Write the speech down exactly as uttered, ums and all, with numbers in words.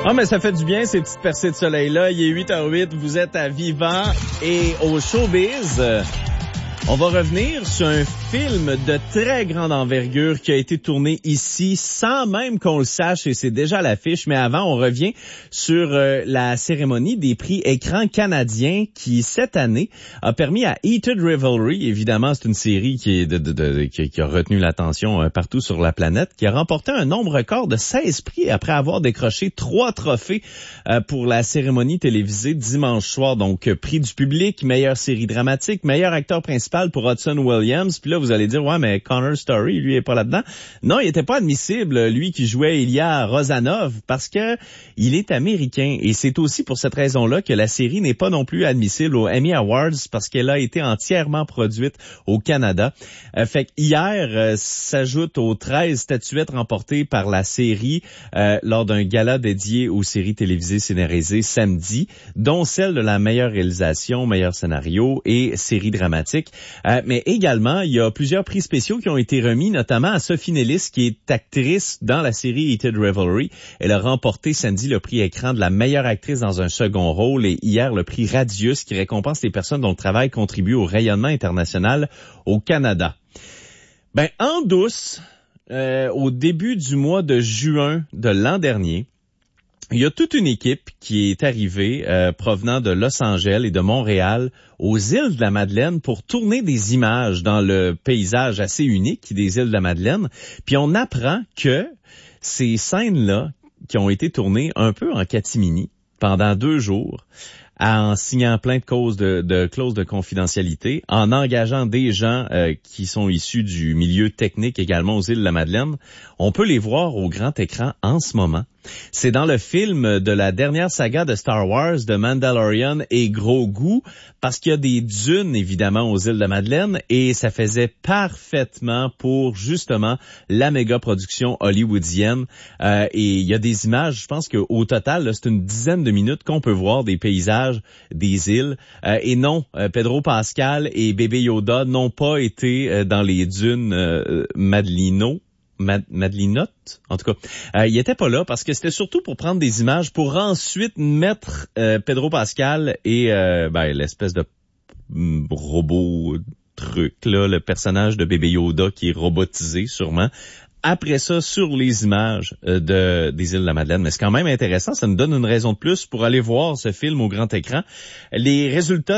Ah, mais ça fait du bien, ces petites percées de soleil-là. Il est huit heures huit, vous êtes à Vivant et au Showbiz. On va revenir sur un film de très grande envergure qui a été tourné ici sans même qu'on le sache et c'est déjà à l'affiche. Mais avant, on revient sur euh, la cérémonie des prix écran canadiens qui, cette année, a permis à Heated Revelry, évidemment, c'est une série qui, est de, de, de, qui, qui a retenu l'attention euh, partout sur la planète, qui a remporté un nombre record de seize prix après avoir décroché trois trophées euh, pour la cérémonie télévisée dimanche soir. Donc, euh, prix du public, meilleure série dramatique, meilleur acteur principal pour Hudson Williams. Puis là, vous allez dire, ouais, mais Connor Story, lui, est pas là-dedans. Non, il était pas admissible, lui qui jouait Ilya Rozanov, parce que il est américain. Et c'est aussi pour cette raison-là que la série n'est pas non plus admissible aux Emmy Awards, parce qu'elle a été entièrement produite au Canada. Euh, fait que hier, euh, s'ajoute aux treize statuettes remportées par la série euh, lors d'un gala dédié aux séries télévisées scénarisées samedi, dont celle de la meilleure réalisation, meilleur scénario et série dramatique. Euh, mais également, il y a plusieurs prix spéciaux qui ont été remis, notamment à Sophie Nellis, qui est actrice dans la série Heated Revelry. Elle a remporté samedi le prix écran de la meilleure actrice dans un second rôle et hier le prix Radius, qui récompense les personnes dont le travail contribue au rayonnement international au Canada. Ben, en douce, euh, au début du mois de juin de l'an dernier, il y a toute une équipe qui est arrivée euh, provenant de Los Angeles et de Montréal aux îles de la Madeleine pour tourner des images dans le paysage assez unique des îles de la Madeleine. Puis on apprend que ces scènes-là qui ont été tournées un peu en catimini pendant deux jours, en signant plein de causes de, de clauses de confidentialité, en engageant des gens euh, qui sont issus du milieu technique également aux îles de la Madeleine. On peut les voir au grand écran en ce moment. C'est dans le film de la dernière saga de Star Wars, de Mandalorian et Grogu, parce qu'il y a des dunes, évidemment, aux îles de la Madeleine, et ça faisait parfaitement pour, justement, la méga production hollywoodienne. Euh, et il y a des images, je pense qu'au total, là, c'est une dizaine de minutes qu'on peut voir des paysages des îles. Euh, et non, euh, Pedro Pascal et Bébé Yoda n'ont pas été euh, dans les dunes euh, Madelino. Mad- Madelinotte, en tout cas, euh, il était pas là parce que c'était surtout pour prendre des images pour ensuite mettre euh, Pedro Pascal et euh, ben, l'espèce de mm, robot truc là, le personnage de Bébé Yoda qui est robotisé sûrement. Après ça, sur les images euh, de des îles de la Madeleine. Mais c'est quand même intéressant, ça nous donne une raison de plus pour aller voir ce film au grand écran. Les résultats